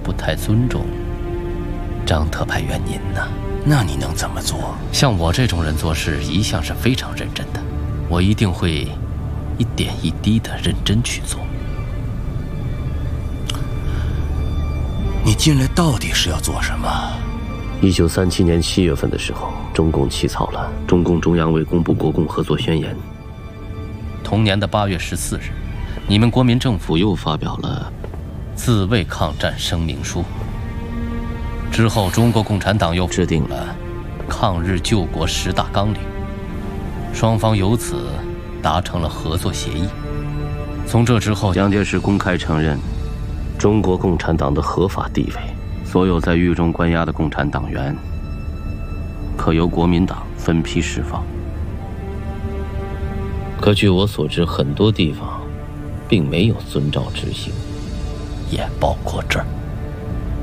不太尊重张特派员您呢。 那你能怎么做？ 像我这种人做事一向是非常认真的，我一定会一点一滴的认真去做。 你进来到底是要做什么 ？1937年7月份的时候，中共起草了中共中央委公布国共合作宣言。 同年的8月14日，你们国民政府又发表了自卫抗战声明书。之后，中国共产党又制定了抗日救国10大纲领，双方由此达成了合作协议。从这之后， 蒋介石公开承认中国共产党的合法地位，所有在狱中关押的共产党员可由国民党分批释放。可据我所知，很多地方并没有遵照执行， 也包括这儿。